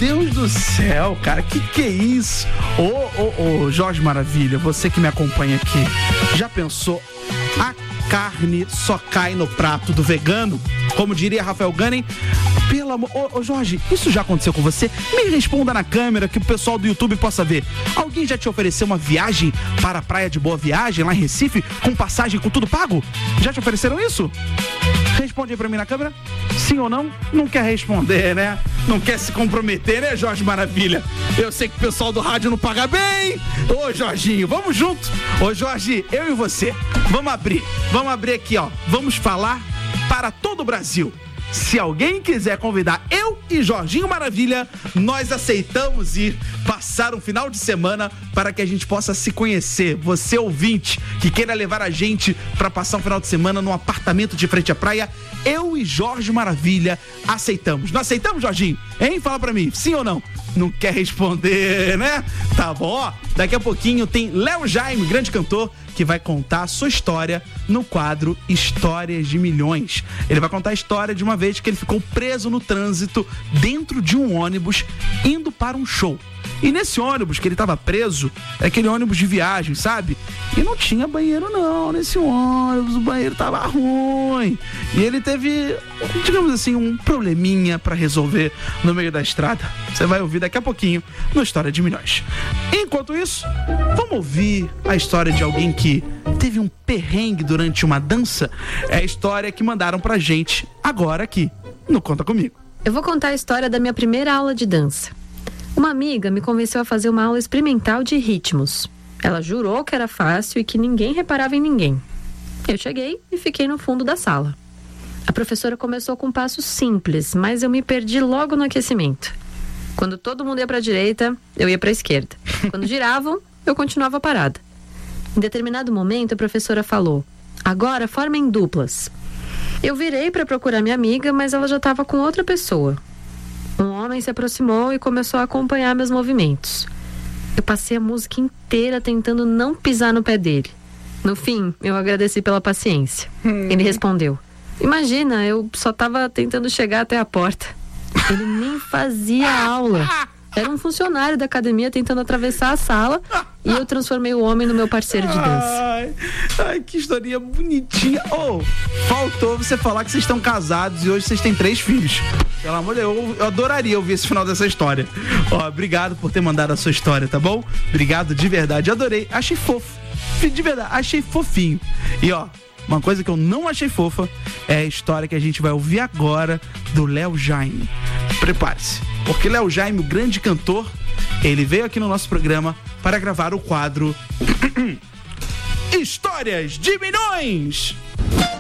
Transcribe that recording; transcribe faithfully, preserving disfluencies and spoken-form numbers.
Deus do céu, cara, que que é isso? Ô, ô, ô, Jorge Maravilha, você que me acompanha aqui, já pensou a carne só cai no prato do vegano? Como diria Rafael Gunning, pelo amor... Ô, ô, Jorge, isso já aconteceu com você? Me responda na câmera que o pessoal do YouTube possa ver. Alguém já te ofereceu uma viagem para a praia de Boa Viagem, lá em Recife, com passagem, com tudo pago? Já te ofereceram isso? Responde aí pra mim na câmera. Sim ou não? Não quer responder, né? Não quer se comprometer, né, Jorge Maravilha? Eu sei que o pessoal do rádio não paga bem. Ô, Jorginho, vamos junto. Ô, Jorge, eu e você, vamos abrir. Vamos abrir aqui, ó. Vamos falar para todo o Brasil. Se alguém quiser convidar eu e Jorginho Maravilha, nós aceitamos ir passar um final de semana para que a gente possa se conhecer. Você, ouvinte, que queira levar a gente para passar um final de semana num apartamento de frente à praia, eu e Jorge Maravilha aceitamos. Não aceitamos, Jorginho? Hein? Fala pra mim, sim ou não? Não quer responder, né? Tá bom, ó. Daqui a pouquinho tem Léo Jaime, grande cantor, que vai contar a sua história no quadro Histórias de Milhões. Ele vai contar a história de uma vez que ele ficou preso no trânsito dentro de um ônibus indo para um show. E nesse ônibus que ele tava preso, é aquele ônibus de viagem, sabe? E não tinha banheiro não, nesse ônibus, o banheiro tava ruim. E ele teve, digamos assim, um probleminha pra resolver no meio da estrada. Você vai ouvir daqui a pouquinho no História de Milhões. Enquanto isso, vamos ouvir a história de alguém que teve um perrengue durante uma dança. É a história que mandaram pra gente agora aqui no Conta Comigo. Eu vou contar a história da minha primeira aula de dança. Uma amiga me convenceu a fazer uma aula experimental de ritmos. Ela jurou que era fácil e que ninguém reparava em ninguém. Eu cheguei e fiquei no fundo da sala. A professora começou com passos simples, mas eu me perdi logo no aquecimento. Quando todo mundo ia para a direita, eu ia para a esquerda. Quando giravam, eu continuava parada. Em determinado momento, a professora falou: "Agora formem duplas." Eu virei para procurar minha amiga, mas ela já estava com outra pessoa. Um homem se aproximou e começou a acompanhar meus movimentos. Eu passei a música inteira tentando não pisar no pé dele. No fim, eu agradeci pela paciência. Hum. Ele respondeu: "Imagina, eu só estava tentando chegar até a porta." Ele nem fazia aula. Era um funcionário da academia tentando atravessar a sala e eu transformei o homem no meu parceiro de dança. Ai, ai que historinha bonitinha. Oh, faltou você falar que vocês estão casados e hoje vocês têm três filhos. Pelo amor de Deus, eu, eu adoraria ouvir esse final dessa história. Ó, obrigado por ter mandado a sua história, tá bom? Obrigado de verdade, adorei, achei fofo. De verdade, achei fofinho. E ó, uma coisa que eu não achei fofa é a história que a gente vai ouvir agora do Léo Jaime. Prepare-se, porque Léo Jaime, o grande cantor, ele veio aqui no nosso programa para gravar o quadro Histórias de Milhões.